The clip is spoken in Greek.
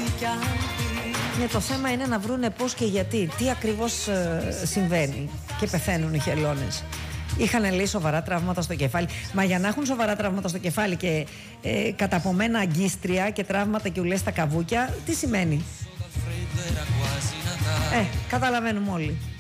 Το θέμα είναι να βρούνε πώς και γιατί, τι ακριβώς συμβαίνει και πεθαίνουν οι χελώνες. Είχαν λέει σοβαρά τραύματα στο κεφάλι. Μα για να έχουν σοβαρά τραύματα στο κεφάλι και καταπομένα αγκίστρια και τραύματα και ουλές στα καβούκια, τι σημαίνει? Καταλαβαίνουμε όλοι.